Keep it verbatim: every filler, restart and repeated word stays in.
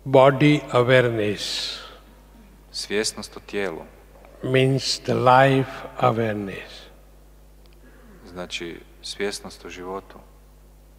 Body awareness. Svjesnost o tijelu. Means the life awareness. Znači svjesnost o životu.